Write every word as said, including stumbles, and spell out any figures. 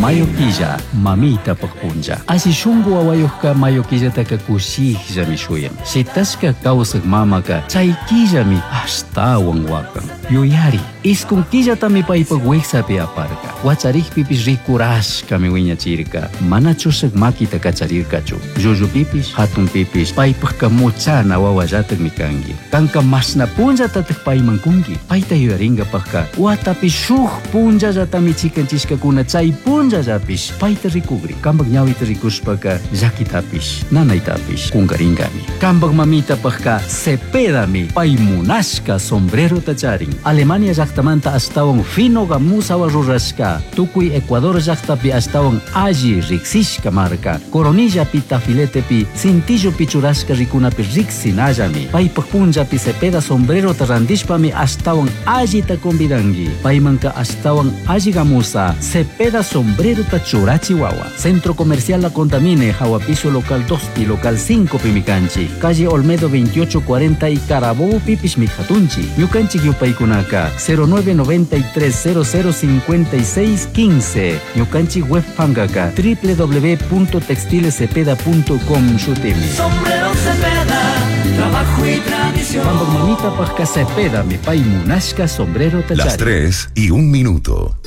mayo quilla, mamita pagpunja. Así shungu awayuhka mayo quilla taka kushihja mi shuyan. Si taska kausak mamaka, chay quilla mi hasta wangwakan. Yuyari, iskun quilla tami paipagweksa pi aparka. Wacharih pipis rikurash kami wiña chirka. Mana chusak makita kacharirka chu. Juju pipis, hatun pipis, paipagka muchana wawajatak mi kangi. Kanka masna punja tatak paimangkungi. Paita yuyaringa pagka. Watapi shuh punja jatami chikanchishka kuna chay punja japis. Paita rikugri. Kambag nyawita rikushpaka jakitapis. Nanaitapis. Kungaringami. Kambag mamita pagka sepedami. Paimunashka sombrero tacharing. Alemania llaqtamanta astawan fino gamusawa rurashka. Tukuy Ecuador llaqtapi astawan alli riksishka marka. Coronilla pi tafilete pi cintillo pichurashka rikunapi riksinallami. Paypaq punjapi cepeda sombrero tarandishpami astawan alli ta convidangi. Paymanka astawan alli gamusa cepeda sombrero ta churachi wawa. Centro Comercial La Contamine, Hawapiso local dos pi local cinco pi mikanchi. Calle Olmedo veintiocho cuarenta y Carabobo pipis mikhatunchi. Ñukanchik yupaykunaka cero nueve noventa y tres cero cero cincuenta y seis quince. Ñukanchik web fangaka w w w punto textilecepeda punto com shutimi. Sombrero Cepeda, trabajo y tradición. Mamita pajka Cepeda mi pay munashka sombrero tachari. Las tres y un minuto.